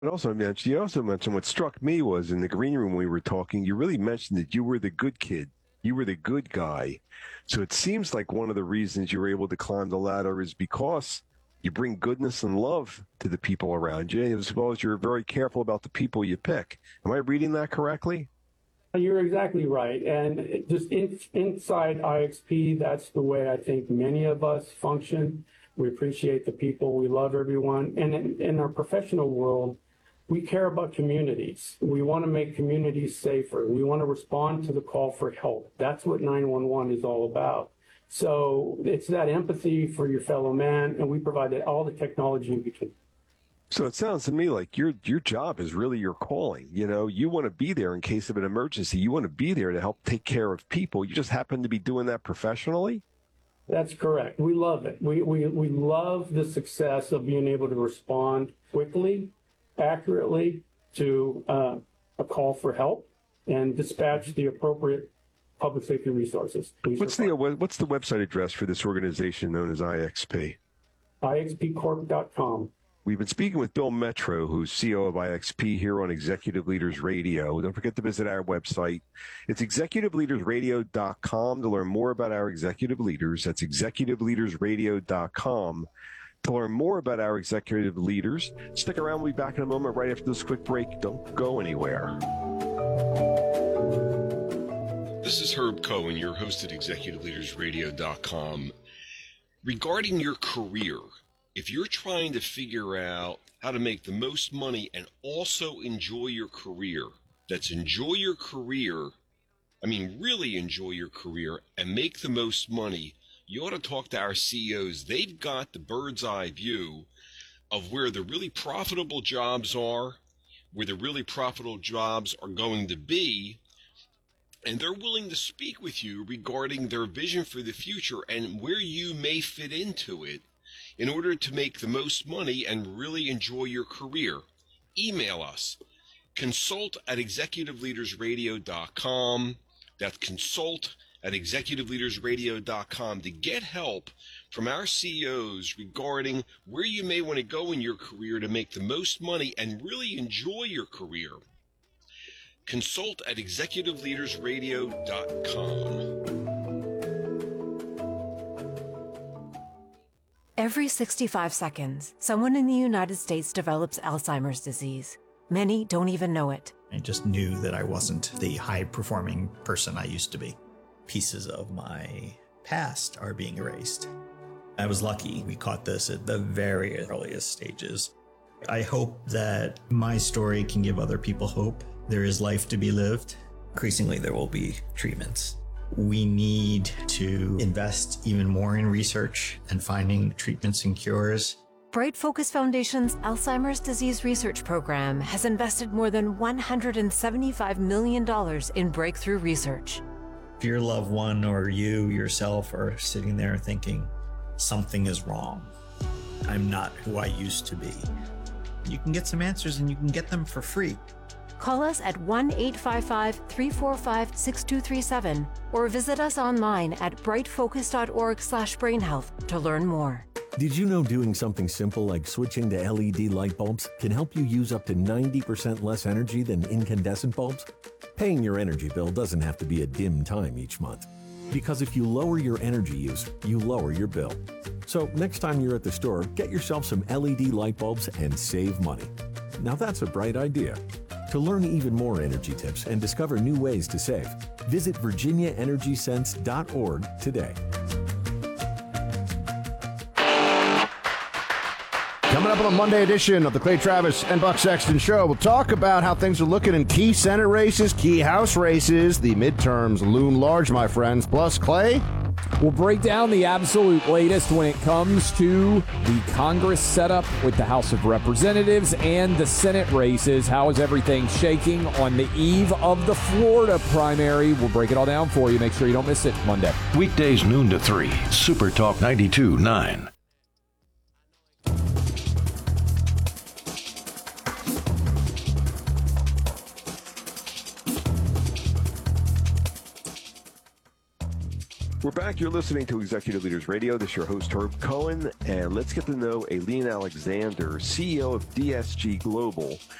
You also mentioned what struck me was in the green room we were talking, you really mentioned that you were the good kid. You were the good guy. So it seems like one of the reasons you were able to climb the ladder is because you bring goodness and love to the people around you, as well as you're very careful about the people you pick. Am I reading that correctly? You're exactly right. And inside IXP, that's the way I think many of us function. We appreciate the people, we love everyone. And in our professional world, we care about communities. We want to make communities safer. We want to respond to the call for help. That's what 911 is all about. So it's that empathy for your fellow man, and we provide all the technology in between. So it sounds to me like your job is really your calling. You know, you want to be there in case of an emergency. You want to be there to help take care of people. You just happen to be doing that professionally. That's correct. We love it. We love the success of being able to respond quickly, accurately to a call for help and dispatch the appropriate public safety resources. What's the website address for this organization known as IXP? IXPcorp.com. We've been speaking with Bill Metro, who's CEO of IXP here on Executive Leaders Radio. Don't forget to visit our website. It's executiveleadersradio.com to learn more about our executive leaders. That's executiveleadersradio.com to learn more about our executive leaders. Stick around. We'll be back in a moment right after this quick break. Don't go anywhere. This is Herb Cohen, your host at executiveleadersradio.com. Regarding your career, if you're trying to figure out how to make the most money and also enjoy your career, really enjoy your career and make the most money, you ought to talk to our CEOs. They've got the bird's eye view of where the really profitable jobs are, where the really profitable jobs are going to be, and they're willing to speak with you regarding their vision for the future and where you may fit into it in order to make the most money and really enjoy your career. Email us, consult@executiveleadersradio.com. That's consult@executiveleadersradio.com to get help from our CEOs regarding where you may want to go in your career to make the most money and really enjoy your career. Consult@executiveleadersradio.com. Every 65 seconds, someone in the United States develops Alzheimer's disease. Many don't even know it. I just knew that I wasn't the high-performing person I used to be. Pieces of my past are being erased. I was lucky we caught this at the very earliest stages. I hope that my story can give other people hope. There is life to be lived. Increasingly, there will be treatments. We need to invest even more in research and finding treatments and cures. Bright Focus Foundation's Alzheimer's Disease Research Program has invested more than $175 million in breakthrough research. If your loved one or you yourself are sitting there thinking, something is wrong, I'm not who I used to be, you can get some answers and you can get them for free. Call us at 1-855-345-6237 or visit us online at brightfocus.org/brainhealth to learn more. Did you know doing something simple like switching to LED light bulbs can help you use up to 90% less energy than incandescent bulbs? Paying your energy bill doesn't have to be a dim time each month. Because if you lower your energy use, you lower your bill. So next time you're at the store, get yourself some LED light bulbs and save money. Now that's a bright idea. To learn even more energy tips and discover new ways to save, visit virginiaenergysense.org today. Coming up on a Monday edition of the Clay Travis and Buck Sexton Show, we'll talk about how things are looking in key Senate races, key House races. The midterms loom large, my friends. Plus, Clay, we'll break down the absolute latest when it comes to the Congress setup with the House of Representatives and the Senate races. How is everything shaking on the eve of the Florida primary? We'll break it all down for you. Make sure you don't miss it Monday. Weekdays noon to 3, Super Talk 92.9. We're back. You're listening to Executive Leaders Radio. This is your host, Herb Cohen. And let's get to know Aileen Alexander, CEO of DSG Global.